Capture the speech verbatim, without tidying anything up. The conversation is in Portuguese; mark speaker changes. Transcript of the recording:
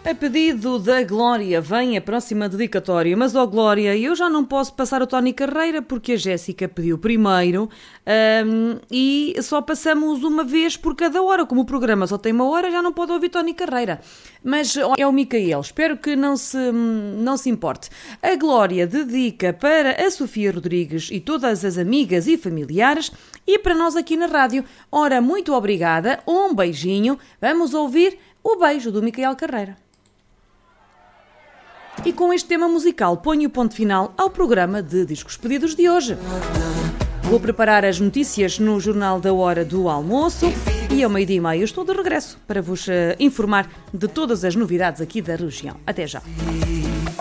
Speaker 1: A pedido da Glória vem a próxima dedicatória, mas ó Glória, eu já não posso passar o Tony Carreira porque a Jéssica pediu primeiro um, e só passamos uma vez por cada hora. Como o programa só tem uma hora, já não pode ouvir Tony Carreira. Mas é o Micael, espero que não se, não se importe. A Glória dedica para a Sofia Rodrigues e todas as amigas e familiares e para nós aqui na rádio. Ora, muito obrigada, um beijinho, vamos ouvir o beijo do Micael Carreira. E com este tema musical ponho o ponto final ao programa de Discos Pedidos de hoje. Vou preparar as notícias no Jornal da Hora do Almoço e ao meio-dia e meio estou de regresso para vos informar de todas as novidades aqui da região. Até já!